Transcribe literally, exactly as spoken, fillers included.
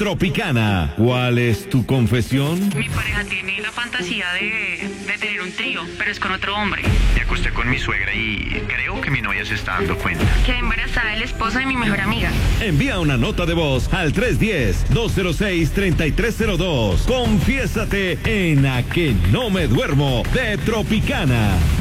Tropicana. ¿Cuál es tu confesión? Mi pareja tiene la fantasía de, de tener un trío, pero es con otro hombre. Me acosté con mi suegra y creo que mi novia se está dando cuenta. Quedé embarazada del esposo de mi mejor amiga. Envía una nota de voz al tres uno cero, dos cero seis, tres tres cero dos. Confiésate en A Que No Me Duermo de Tropicana.